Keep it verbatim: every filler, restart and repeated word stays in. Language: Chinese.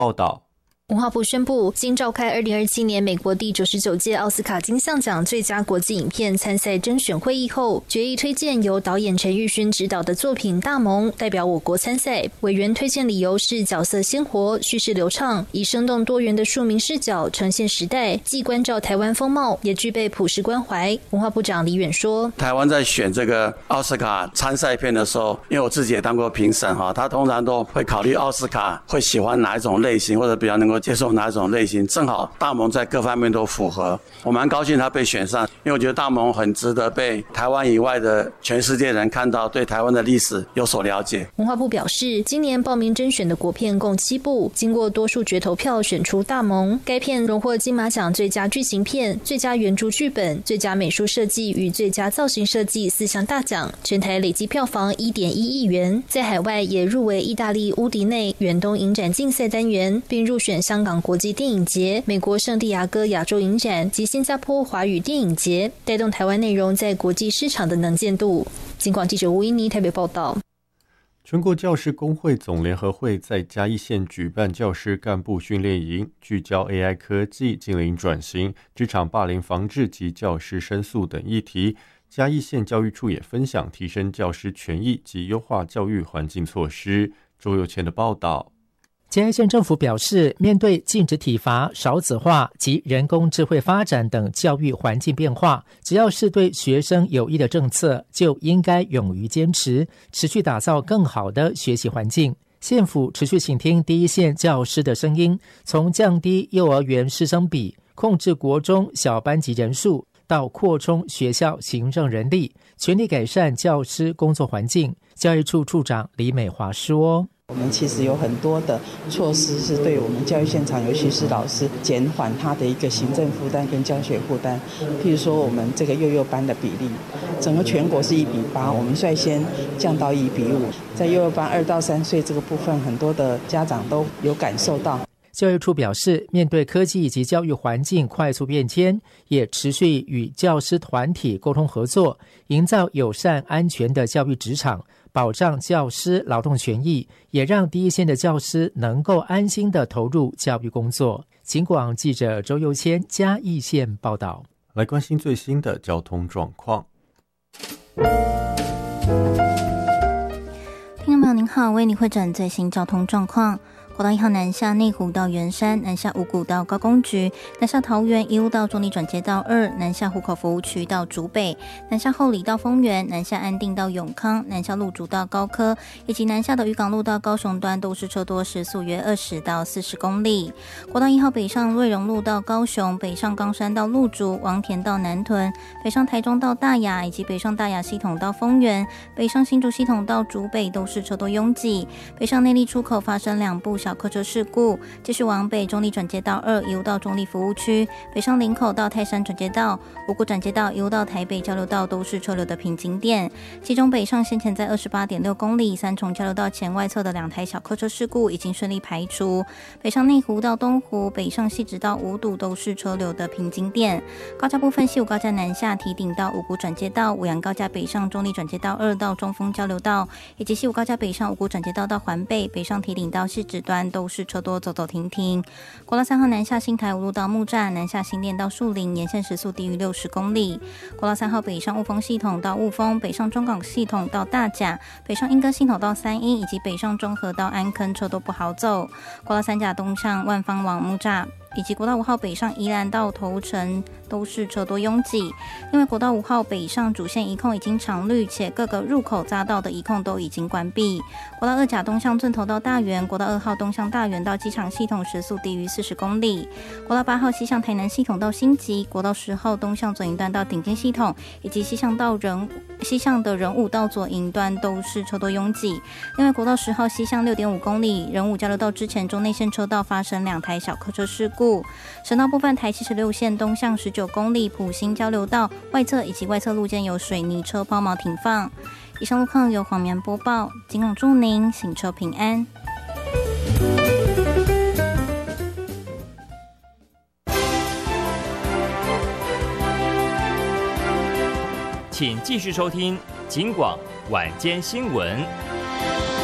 报道。 文化部宣布，经召开二零二七年美国第九十九届奥斯卡金像奖最佳国际影片参赛甄选会议后，决议推荐由导演陈玉勋执导的作品《大盟》代表我国参赛。委员推荐理由是角色鲜活、叙事流畅，以生动多元的庶民视角呈现时代，既关照台湾风貌，也具备普世关怀。文化部长李远说：“ 台湾在选这个奥斯卡参赛片的时候，因为我自己也当过评审哈，他通常都会考虑奥斯卡会喜欢哪一种类型，或者比较能够接受哪一种类型，正好大盟在各方面都符合，我蛮高兴他被选上，因为我觉得大盟很值得被台湾以外的全世界人看到，对台湾的历史有所了解。” 文化部表示，今年报名甄选的国片共七部，经过多数决投票选出大盟。该片荣获金马奖最佳剧情片、最佳原著剧本、最佳美术设计与最佳造型设计四项大奖，全台累计票房 一点一亿元，在海外也入围意大利乌迪内远东影展竞赛单元，并入选香港国际电影节、美国圣地亚哥亚洲影展及新加坡华语电影节，带动台湾内容在国际市场的能见度。警广记者吴依妮台北报道。 全国教师工会总联合会在嘉义县举办教师干部训练营，聚焦 A I 科技、近邻转型、职场霸凌防治及教师申诉等议题。嘉义县教育处也分享提升教师权益及优化教育环境措施。周佑谦的报道。 嘉义县政府表示，面对禁止体罚、少子化及人工智慧发展等教育环境变化，只要是对学生有益的政策，就应该勇于坚持，持续打造更好的学习环境。县府持续倾听第一线教师的声音，从降低幼儿园师生比、控制国中小班级人数，到扩充学校行政人力，全力改善教师工作环境。教育处处长李美华说：“ 我们其实有很多的措施是对我们教育现场，尤其是老师减缓他的一个行政负担跟教学负担。譬如说，我们这个幼幼班的比例，整个全国是一比八，我们率先降到一比五。在幼幼班二到三岁这个部分，很多的家长都有感受到。” 教育处表示，面对科技以及教育环境快速变迁，也持续与教师团体沟通合作，营造友善安全的教育职场，保障教师劳动权益，也让第一线的教师能够安心地投入教育工作。警广记者周佑谦嘉义县报道。 来关心最新的交通状况。 听众朋友您好，为您汇整最新交通状况。国道一号南下内湖到圆山，南下五股到高工局，南下桃园一路到中坜转接道二，南下湖口服务区到竹北，南下后里到丰原，南下安定到永康，南下路竹到高科，以及南下的渔港路到高雄端都是车多，时速约二十到四十公里。国道一号北上瑞荣路到高雄，北上冈山到鹿竹，王田到南屯，北上台中到大雅，以及北上大雅系统到丰原，北上新竹系统到竹北都是车多拥挤。北上内壢出口发生两部小客车事故，继续往北中坜转接道二一路到中坜服务区，北上林口到泰山转接道、五股转接道一路到台北交流道都是车流的瓶颈点。其中北上先前在 二十八点六公里三重交流道前外侧的两台小客车事故已经顺利排除。北上内湖到东湖、北上汐止到五堵都是车流的瓶颈点。高架部分，西武高架南下堤顶到五股转接道、五杨高架北上中坜转接道二到中丰交流道，以及西武高架北上五股转接道到环北，北上堤顶到汐止端都是车多，走走停停。国道三号南下新台五路到木栅，南下新店到树林，沿线时速低于六十公里。国道三号北上雾峰系统到雾峰，北上中港系统到大甲，北上莺歌系统到三鹰，以及北上中和到安坑，车都不好走。国道三甲东向万芳往木栅，以及国道五号北上宜兰到头城都是车多拥挤。因为国道五号北上主线一控已经常绿，且各个入口匝道的一控都已经关闭。国道二甲东向圳头到大园，国道二号东向大园到机场系统时速低于四十公里。国道八号西向台南系统到新集，国道十号东向左营段到顶尖系统，以及西向到人西向的仁武到左营段都是车多拥挤。因为国道十号西向 六点五公里，仁武交流道之前中内线车道发生两台小客车事故。省道部分，台七十六线东向十九公里埔心交流道外侧以及外侧路肩有水泥车抛锚停放。以上路况由黄棉播报，警广祝您行车平安。 请继续收听警广晚间新闻。